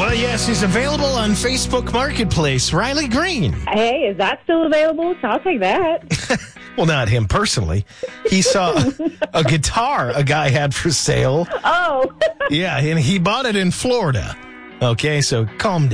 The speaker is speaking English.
Well, yes, he's available on Facebook Marketplace. Riley Green. Hey, is that still available? I'll take that. Well, not him personally. He saw a guitar a guy had for sale. Oh. Yeah, and he bought it in Florida. Okay, so calm down.